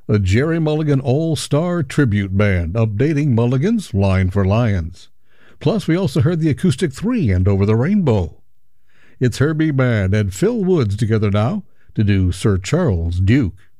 a Jerry Mulligan All-Star Tribute Band, updating Mulligan's Line for Lions. Plus, we also heard the Acoustic 3 and Over the Rainbow. It's Herbie Mann and Phil Woods together now to do Sir Charles Duke.